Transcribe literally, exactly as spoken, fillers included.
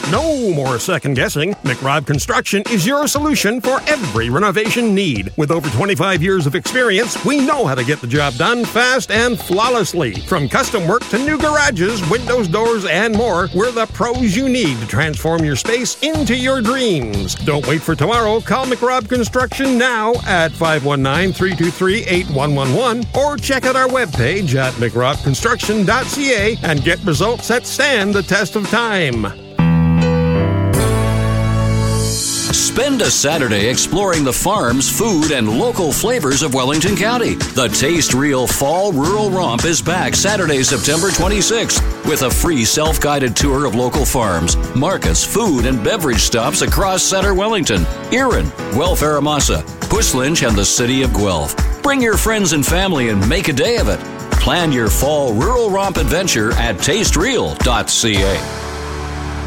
No more second guessing. McRob Construction is your solution for every renovation need. With over twenty-five years of experience, we know how to get the job done fast and flawlessly. From custom work to new garages, windows, doors, and more, we're the pros you need to transform your space into your dreams. Don't wait for tomorrow. Call McRob Construction now at five one nine, three two three, eight one one one or check out our webpage at mc rob construction dot c a and get results that stand the test of time. Spend a Saturday exploring the farms, food, and local flavors of Wellington County. The Taste Real Fall Rural Romp is back Saturday, September twenty-sixth, with a free self-guided tour of local farms, markets, food, and beverage stops across Center Wellington, Erin, Guelph Aramasa, Puslinch, and the city of Guelph. Bring your friends and family and make a day of it. Plan your fall rural romp adventure at taste real dot c a.